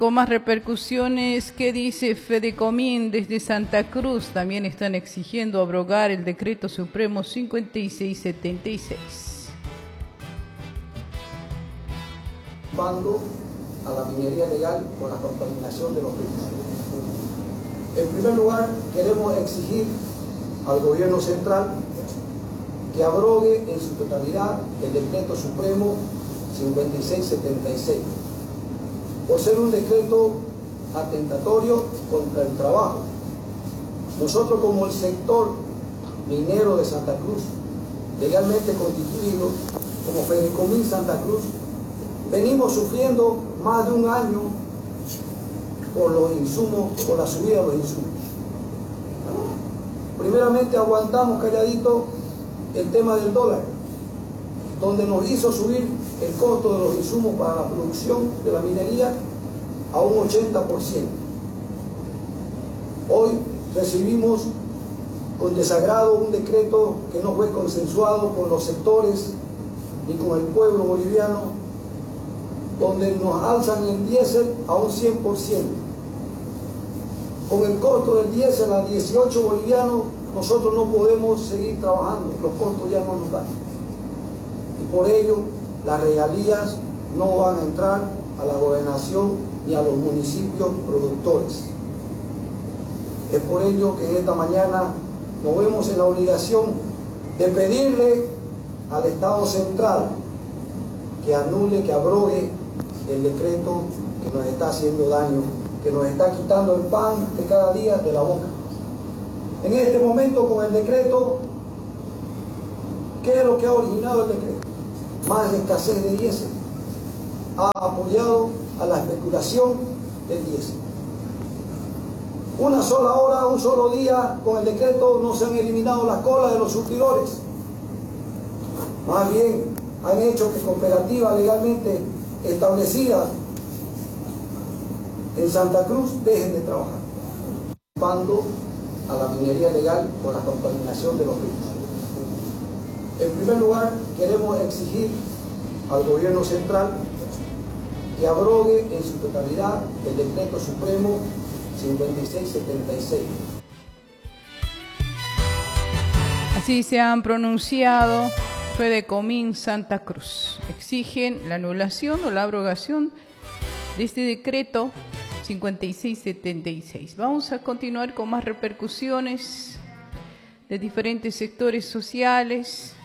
Con más repercusiones, ¿qué dice Fedecomín desde Santa Cruz? También están exigiendo abrogar el Decreto Supremo 5676. Bando a la minería legal con la contaminación de los ríos. En primer lugar, queremos exigir al gobierno central que abrogue en su totalidad el Decreto Supremo 5676. Por ser un decreto atentatorio contra el trabajo. Nosotros, como el sector minero de Santa Cruz, legalmente constituido como Fedecomín Santa Cruz, venimos sufriendo más de un año por los insumos, por la subida de los insumos. Primeramente aguantamos calladito el tema del dólar, donde nos hizo subir el costo de los insumos para la producción de la minería a un 80%. Hoy recibimos con desagrado un decreto que no fue consensuado con los sectores ni con el pueblo boliviano, donde nos alzan el diésel a un 100%. Con el costo del diésel a 18 bolivianos, nosotros no podemos seguir trabajando, los costos ya no nos dan. Y por ello, las regalías no van a entrar a la gobernación ni a los municipios productores. Es por ello que en esta mañana nos vemos en la obligación de pedirle al Estado central que anule, que abrogue el decreto que nos está haciendo daño, que nos está quitando el pan de cada día de la boca. En este momento, con el decreto, ¿qué es lo que ha originado el decreto? Más escasez de diésel. Ha apoyado a la especulación del diésel. Una sola hora, un solo día, con el decreto no se han eliminado las colas de los surtidores. Más bien, han hecho que cooperativas legalmente establecidas en Santa Cruz dejen de trabajar. Bando a la minería legal con la contaminación de los ríos. En primer lugar, queremos exigir al gobierno central que abrogue en su totalidad el Decreto Supremo 5676. Así se han pronunciado Fedecomín Santa Cruz. Exigen la anulación o la abrogación de este decreto 5676. Vamos a continuar con más repercusiones de diferentes sectores sociales.